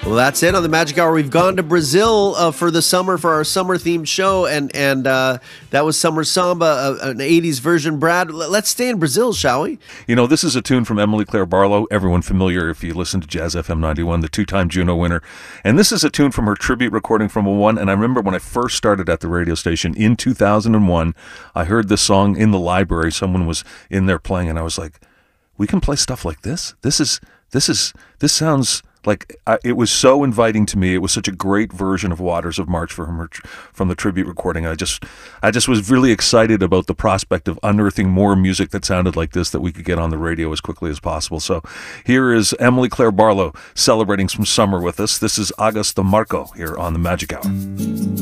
Well, that's it on the Magic Hour. We've gone to Brazil for the summer for our summer-themed show, and that was Summer Samba, an 80s version. Brad, let's stay in Brazil, shall we? You know, this is a tune from Emily Claire Barlow, everyone familiar if you listen to Jazz FM 91, the two-time Juno winner. And this is a tune from her tribute recording from A1, and I remember when I first started at the radio station in 2001, I heard this song in the library. Someone was in there playing, and I was like, we can play stuff like this? This sounds... like, it was so inviting to me. It was such a great version of Waters of March from the tribute recording. I just was really excited about the prospect of unearthing more music that sounded like this that we could get on the radio as quickly as possible. So here is Emily Claire Barlow celebrating some summer with us. This is Augusto Marco here on the Magic Hour.